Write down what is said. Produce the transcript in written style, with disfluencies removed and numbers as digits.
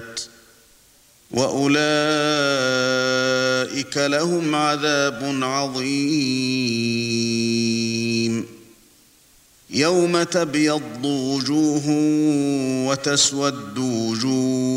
الصافات وأولئك لهم عذاب عظيم يوم تبيض وجوه وتسود وجوه